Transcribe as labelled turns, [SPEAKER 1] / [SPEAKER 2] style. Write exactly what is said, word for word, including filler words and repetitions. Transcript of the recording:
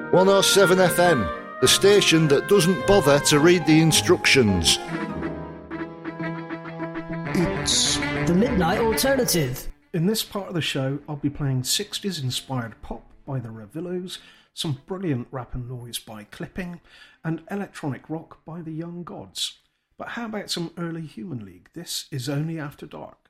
[SPEAKER 1] one oh seven F M, the station that doesn't bother to read the instructions.
[SPEAKER 2] It's The Midnight Alternative.
[SPEAKER 3] In this part of the show, I'll be playing sixties-inspired pop by the Revillos, some brilliant rap and noise by Clipping, and electronic rock by the Young Gods. But how about some early Human League? This is Only After Dark.